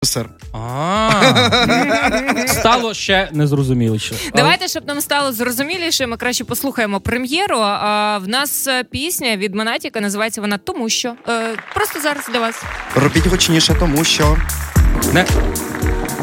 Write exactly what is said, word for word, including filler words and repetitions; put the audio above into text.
Сер. А. Стало ще незрозуміліше. Давайте, щоб нам стало зрозуміліше, ми краще послухаємо прем'єру. А в нас пісня від Монатіка, називається вона «Тому що». Просто зараз для вас. Робіть гучніше, тому що... Не...